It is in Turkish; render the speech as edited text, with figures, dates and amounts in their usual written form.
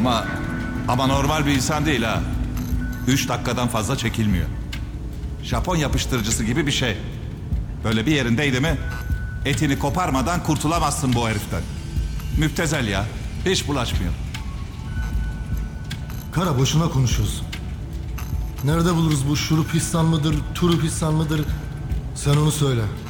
Ama normal bir insan değil ha. 3 dakikadan fazla çekilmiyor. Japon yapıştırıcısı gibi bir şey. Böyle bir yerindeydi mi etini koparmadan kurtulamazsın bu heriften. Müptezel ya. Hiç bulaşmıyor. Kara boşuna konuşuyorsun. Nerede buluruz bu şurupistan mıdır, turupistan mıdır? Sen onu söyle.